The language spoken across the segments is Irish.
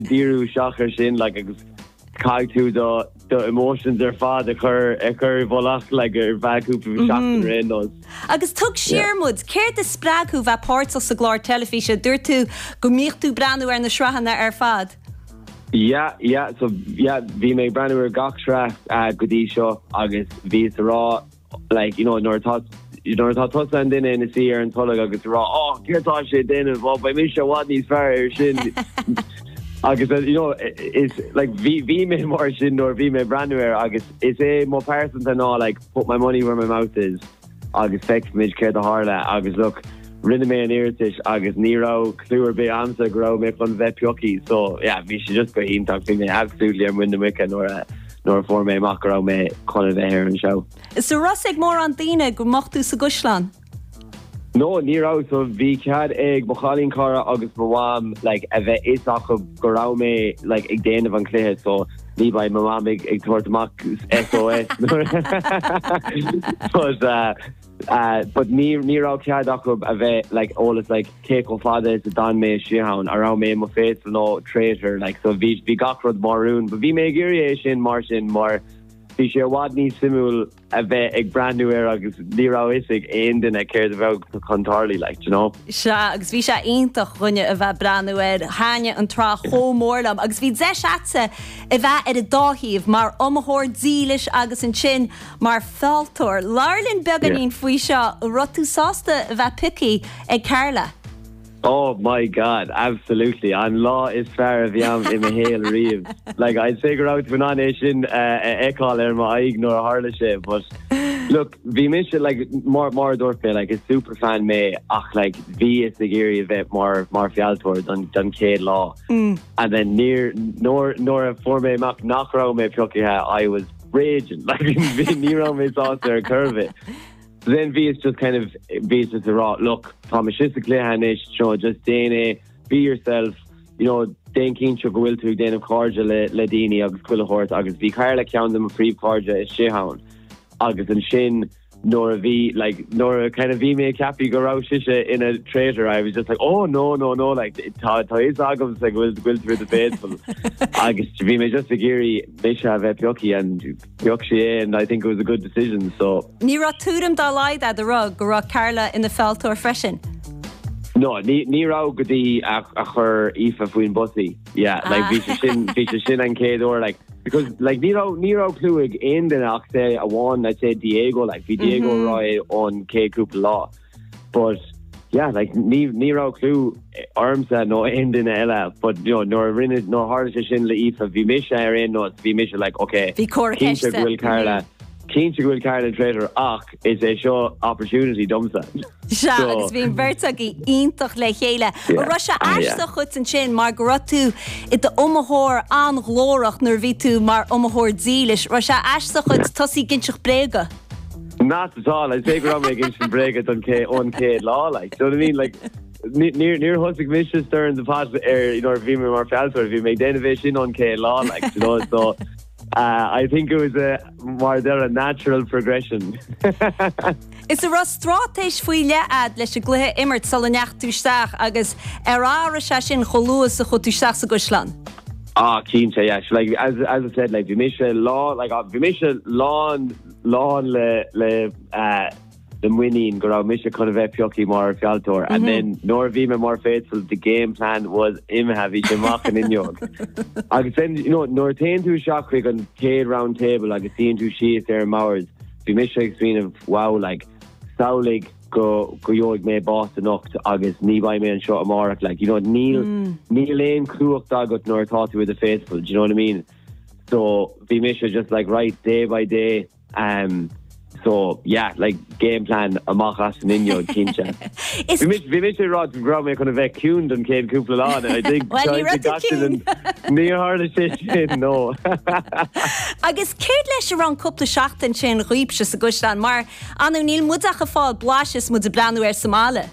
díú seachar sin like agus caiú the emotions ar fad a chur bholach like ar bheithúpa seachtain rénos. Agus tug siarmud, céir de spráthú bheith pártas sa glár telefíse, dúir tú go míochtú breanú ar na srahanna ar fad? Yeah, so bhí mé breanú ar gach sra go dtí seo agus bhí sa rá, like, nóir tá tosa an duine ina sí ar an tolag agus rá, céirtá sé duine, ba mí se bhhad níos fearr ar sin. Agus, it's like V me more sin or V me brand new air. Agus, it's a more person than all. Like, put my money where my mouth is. Agus, fix me care the harla. Agus, look, rinne me an irritish. Agus, Nero, clear be answer, grow me fun vepioki. So yeah, we should just go in talk to me. Absolutely, I'm winning the weekend nor for me macro me kind of hair and show. So Rossig more on Dina go mochtú sa Gushlan. No, Nero, so vi cad ag bochalín cara agus mawam like a bheith isach go rá me like ag déanamh an cléthe, so ní bai mawam ag tuairteach SOS. But Nero cad ach a bheith like all is like take off father is don me shihound around me mo faithful no traitor, like so vi gachrod maroon, but vi me giriation martin more. Bhí sé bhhad ní simúil a bheith ag brand new air agus nírá isig aon duine céir a bheith contarlaí, like, Se, agus bhí sé aontoch rinne a bheith brand new air, haine an trá chomórlam, agus bhí de seatsa a bheith ar a dáthíomh mar omthóir dílis agus an sin mar feltóir. Lárlinn beganín faoi seo rotú sásta a bheith pici ag Carla. Oh my God, absolutely. And law is fair if I'm in a hail reeve. Like, I'd figure out when on nation echo there my ignore harla shit, but look, we mentioned like more Dorfe, like a super fan me ach like V is the geary event more fialtor than Cade Law. And then nor a forme mac knockrow me pyokiha, I was raging like near me saw there curve it. So then V is just kind of just a raw look. Thomas Cléhanish, just Dana, be yourself. Dane Keane go will to Dane of Corja le Dini agus Quillahort agus V Carla count them a free Corja is Shehound agus and Shin nor a V nor a kind of V me cappy go out shisha in a traitor. I was just like, oh no like Toys Agams like will through the faithful agus V me just a geary Misha Vepioki and Piokshe, and I think it was a good decision. So Nira Tudum da lied at the rug go Carla in the Feltor freshen. No, ní rá go dtí a chur ifa faoin busaí. Yeah, like bhí sin an céad or like because like ní rá clúig aon den ach sé a bháin I say Diego, like bhí Diego Roy on céad cúpla lá. But yeah, like ní rá clú armsa nó aon den eile, but nor rinne nó hardise sin le ifa bhí mise ar aon nó bhí mise like okay. Bhí córa céinte bhfuil Carla. Keen to go Carla Trader ach is a show opportunity dumsa. So it's been vertagi intach le chéile. Russia ashta chut an sin mar gratu it the omahor an glorach nar vitu mar omahor zielish. Russia ashta chut tosi ginchich brega. Not at all. I say grab me ginchich brega on K law like. So I mean like near Husik Misha Stern the pot Vima mar Faltor if you make innovation on K law like so I think it was a natural progression. Is a rostrátéis faoi lead leis a gluthe immert sal necht túisteach agus ára se sin cholúas a chu túisteach sa Guslan. Keen say yeah. Like as I said, like Vimisha law, like Vimisha lawn le the winning go Misha kind of Pioki more Fialtor, and then nor Vima more faithful. The game plan was heavy to mocking in York. I could send nor 10 to shock quick on Cade round table. I could see into sheets there Mowers. Vimisha explain of wow like Saulig go York me Boston up to August Nibai me and shot a mark like Neil Lane Kluak Dagot nor thought with the faithful. Do you know what I mean? So Vimisha just like right day by day. So yeah, like game plan amach as ninyo kincha. Vi miss rod grow me kind of cuned and came couple on. I think well, you read the near hard shit no. I guess Cade leis around couple shachten sin riipse sa Guslan mar anu Neil mudach gefall blashes mud branu Somale.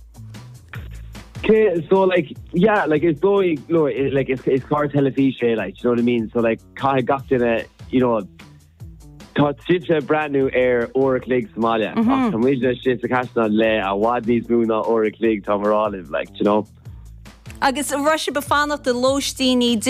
Okay, so like yeah, like it's going like it's car television like you know what I mean. So like Kai got in a Tá sitte brand new air Orach League Somalia. Tá muid shit a casna le a wad níos múna Orach League tá mar olive like agus Russia be fannach de lóistíní